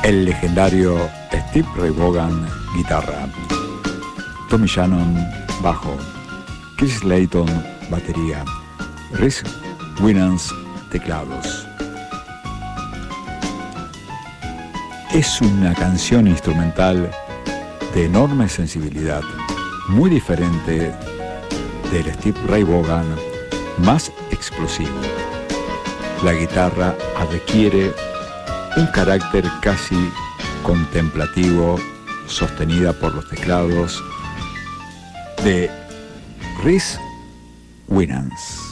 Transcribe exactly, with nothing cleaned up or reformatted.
El legendario Steve Ray Vaughan, guitarra. Tommy Shannon, bajo. Chris Layton, batería. Rhys Winans, teclados. Es una canción instrumental de enorme sensibilidad, muy diferente del Steve Ray Vaughan, más explosivo. La guitarra adquiere un carácter casi contemplativo, sostenida por los teclados de Rhys Winans.